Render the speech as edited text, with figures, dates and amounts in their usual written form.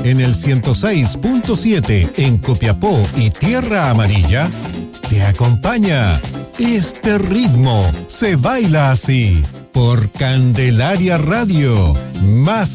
en el 106.7 en Copiapó y Tierra Amarilla, te acompaña. Este ritmo se baila así por Candelaria Radio, más